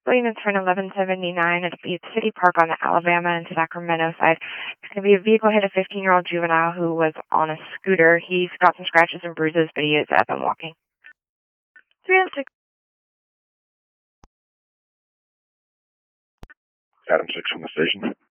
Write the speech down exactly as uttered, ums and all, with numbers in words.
Williams turn eleven seventy-nine at the City Park on the Alabama and Sacramento side. It's going to be a vehicle hit a fifteen-year-old juvenile who was on a scooter. He's got some scratches and bruises, but he is up and walking. three oh six. Adam six on the station.